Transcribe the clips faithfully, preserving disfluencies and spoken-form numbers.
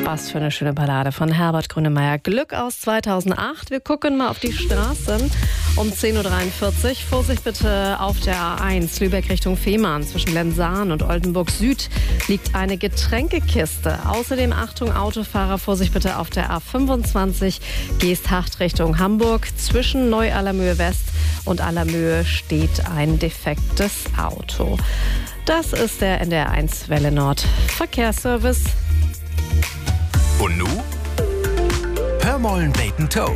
Was für eine schöne Ballade von Herbert Grönemeyer. Glück aus zweitausendacht. Wir gucken mal auf die Straßen. Um zehn Uhr dreiundvierzig. Vorsicht bitte auf der A eins, Lübeck Richtung Fehmarn. Zwischen Lensahn und Oldenburg Süd liegt eine Getränkekiste. Außerdem Achtung Autofahrer, Vorsicht bitte auf der A fünfundzwanzig, Geesthacht Richtung Hamburg. Zwischen Neu-Allermöhe West und Allermöhe steht ein defektes Auto. Das ist der N D R eins Welle Nord Verkehrsservice. Und nu? Hör mollen beten Toe.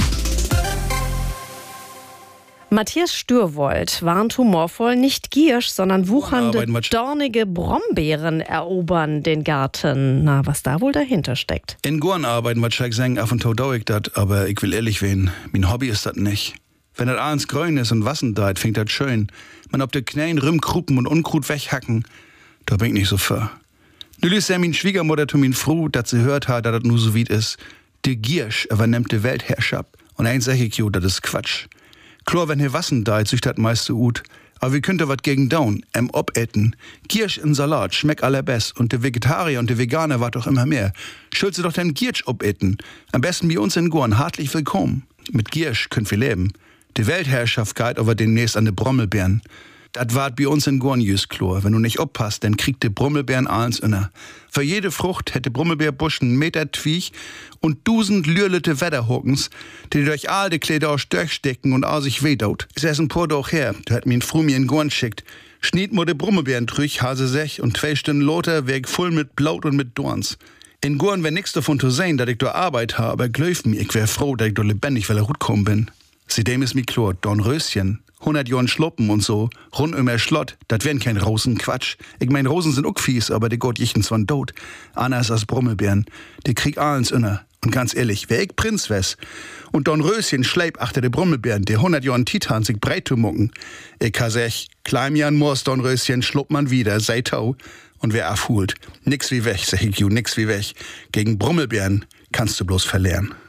Matthias Stürwold warnt humorvoll, nicht Giersch, sondern wuchernde, dornige Brombeeren erobern den Garten. Na, was da wohl dahinter steckt? In Gorn arbeiten, was ich sagen, ab und zu dau ich das, aber ich will ehrlich werden, mein Hobby ist das nicht. Wenn das abends grün ist und Wassen deit, fängt das schön. Man ob de Knäen Rümmkruppen und Unkrut weghacken, da bin ich nicht so für. Nu ließ ja min Schwiegermutter zu min froh, dat sie hört hat, dat das nu so weit ist. De Giersch übernimmt de Weltherrschaft. Und eins sag ich jo, dat is Quatsch. Klar, wenn he Wassen deit, sich dat meiste ut. Aber wie könnt ihr wat gegen down, em obetten? Giersch in Salat schmeckt allerbest. Und de Vegetarier und de Veganer wart doch immer mehr. Schulze doch den Giersch obetten. Am besten wie uns in Gorn, hartlich willkommen. Mit Giersch könnt wir leben. Die Weltherrschaft geht aber demnächst an de Brommelbeeren. Das wart bei uns in Gorn jüs klar. Wenn du nicht oppasst, dann kriegt de Brommelbeeren eins inner. Für jede Frucht hätte Brommelbeerbusch einen Meter Twiech und dusend lürlete Wetterhockens, die durch all de Kleider aus durchstecken und all sich wedaut. Es ist ein paar doch her, da hat mir ein Fru mir in Gorn schickt. Schniet mo de Brommelbeeren trüch, hase sech und zwei Stunden loter, weg voll mit Blaut und mit Dorns. In Gorn wär nix davon zu sehen, dass ich da Arbeit habe, aber glöft mir, ich wär froh, dass ich da lebendig, weil er gut kommen bin. Seitdem ist mi klar, Dornröschen, hundert Jahren Schloppen und so, rund um er Schlott, dat wären kein Rosen Quatsch. Ich mein, Rosen sind auch fies, aber die Gott jichten zwan tot. Anders als Brommelbeeren, die krieg allens inner. Und ganz ehrlich, wär ich Prinz wes und Dornröschen schleip achter de Brommelbeeren, die hundert Jahren Titan sich breit zu mucken. Ich ha sech, kleim Jan Moors Dornröschen schlupp man wieder, sei tau. Und wer afhult, nix wie weg, sag ich ju, nix wie weg. Gegen Brommelbeeren kannst du bloß verlieren.